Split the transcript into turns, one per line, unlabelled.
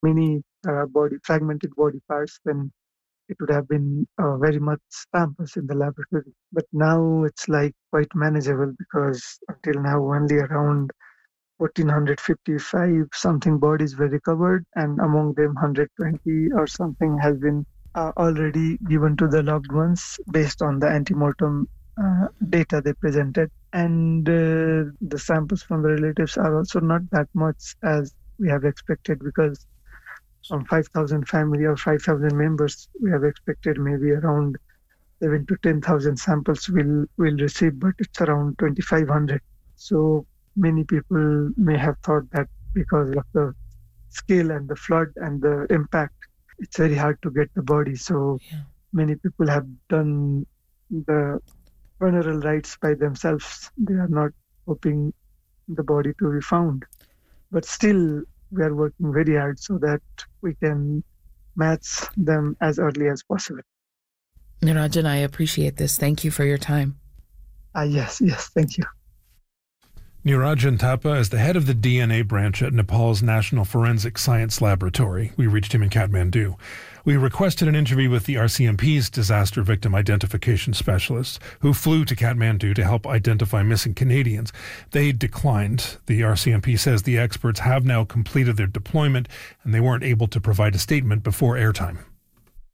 many fragmented body parts, then it would have been very much samples in the laboratory. But now it's like quite manageable because until now only around 1455 something bodies were recovered, and among them 120 or something has been already given to the loved ones based on the antemortem data they presented. And the samples from the relatives are also not that much as we have expected, because from 5,000 family or 5,000 members, we have expected maybe around 7 to 10,000 samples will receive, but it's around 2,500. So many people may have thought that because of the scale and the flood and the impact, it's very hard to get the body. So many people have done the funeral rites by themselves. They are not hoping the body to be found. But still, we are working very hard so that we can match them as early as possible.
Nirajan, I appreciate this. Thank you for your time.
Yes, thank you.
Nirajan Thapa is the head of the DNA branch at Nepal's National Forensic Science Laboratory. We reached him in Kathmandu. We requested an interview with the RCMP's disaster victim identification specialists, who flew to Kathmandu to help identify missing Canadians. They declined. The RCMP says the experts have now completed their deployment and they weren't able to provide a statement before airtime.